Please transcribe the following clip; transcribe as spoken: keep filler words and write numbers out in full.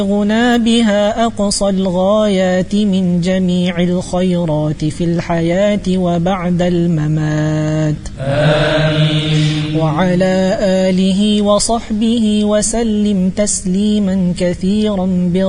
بلغنا بها أقصى الغايات من جميع الخيرات في الحياة وبعد الممات. آمين. وعلى آله وصحبه وسلم تسليما كثيرا